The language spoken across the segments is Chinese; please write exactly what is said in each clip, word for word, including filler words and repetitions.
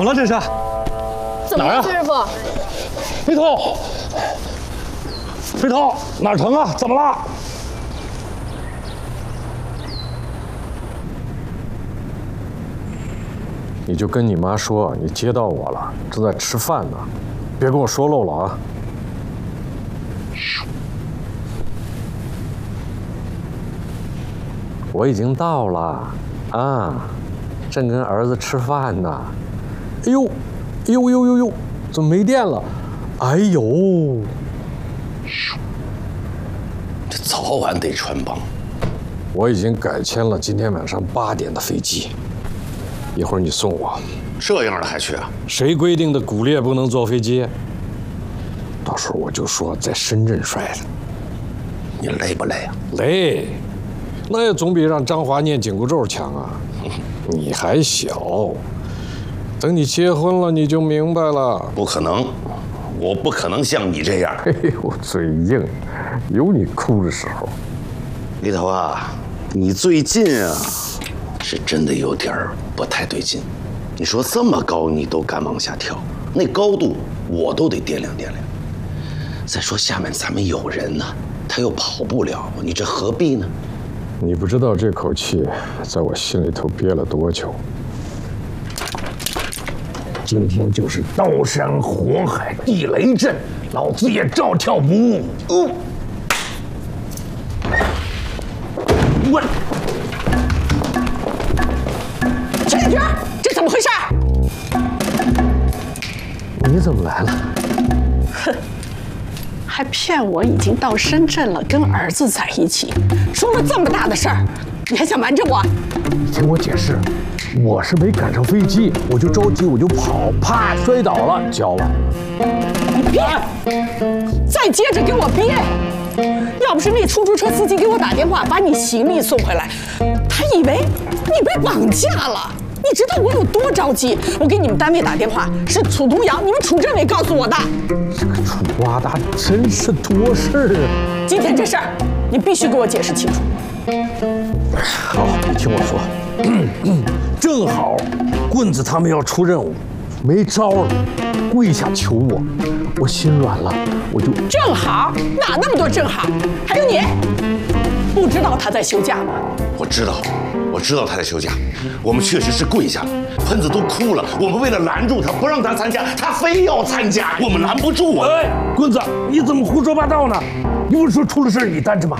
了这是？ 怎么了，崔师傅？ 飞头，飞头，哪儿疼啊？怎么了？ 你就跟你妈说，你接到我了，正在吃饭呢，别跟我说漏了啊。我已经到了，啊，正跟儿子吃饭呢。哎呦，哎呦呦呦呦，怎么没电了？哎呦， 这早晚得穿帮。 我已经改签了今天晚上八点的飞机，一会儿你送我。 这样的还去啊？ 谁规定的骨裂不能坐飞机？到时候我就说在深圳摔的。 你累不累啊？ 累。那也总比让张华念紧箍咒强啊！你还小，等你结婚了你就明白了。 不可能，我不可能像你这样。 哎呦，嘴硬，有你哭的时候。 李头啊，你最近啊，是真的有点不太对劲。你说这么高你都敢往下跳，那高度我都得掂量掂量。再说下面咱们有人呢，他又跑不了，你这何必呢？ 你不知道这口气在我心里头憋了多久。 今天就是刀山火海地雷阵，老子也照跳不误。嗯，我， 陈小平，这怎么回事？ 你怎么来了？ 哼。还骗我已经到深圳了，跟儿子在一起，出了这么大的事儿，你还想瞒着我？ 你听我解释，我是没赶上飞机，我就着急，我就跑，啪摔倒了，脚崴了。 你别，再接着给我憋！要不是那出租车司机给我打电话，把你行李送回来，他以为你被绑架了。你知道我有多着急？我给你们单位打电话，是楚东阳，你们楚政委告诉我的。 这个楚瓜达真是多事儿啊！ 今天这事儿，你必须给我解释清楚。 好，你听我说，正好棍子他们要出任务，没招了，跪下求我，我心软了，我就正好哪那么多正好？还有你，不知道他在休假吗？ 我知道，我知道他在休假。我们确实是跪下了，喷子都哭了。我们为了拦住他，不让他参加，他非要参加，我们拦不住啊！ 哎，棍子，你怎么胡说八道呢？你不是说出了事你担着吗？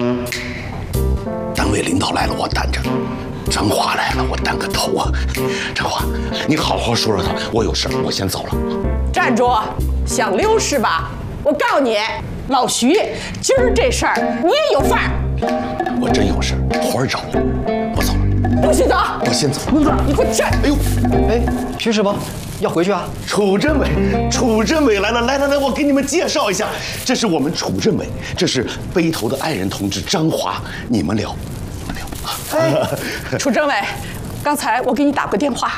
单位领导来了，我担着；张华来了，我担个头啊！张华，你好好说说他，我有事，我先走了。 站住！想溜是吧？我告诉你，老徐，今儿这事儿你也有份儿。 我真有事，花儿找我，我走了。 不许走！ 我先走。 棍子，你给我站！ 哎呦， 哎，徐师傅，要回去啊？ 楚政委，楚政委来了，来来来，我给你们介绍一下，这是我们楚政委，这是背头的爱人同志张华，你们聊，你们聊啊。 哎，楚政委，刚才我给你打过电话。